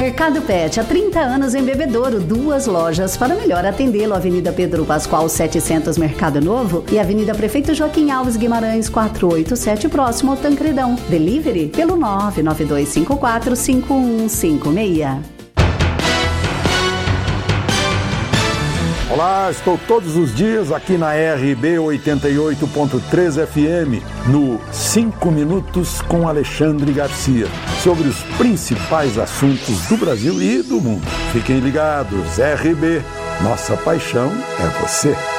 Mercado Pet, há 30 anos em Bebedouro, 2 lojas para melhor atendê-lo. Avenida Pedro Pascoal 700, Mercado Novo, e Avenida Prefeito Joaquim Alves Guimarães 487, próximo ao Tancredão. Delivery pelo 992545156. Olá, estou todos os dias aqui na RB 88.3 FM, no 5 Minutos com Alexandre Garcia, sobre os principais assuntos do Brasil e do mundo. Fiquem ligados, RB, nossa paixão é você.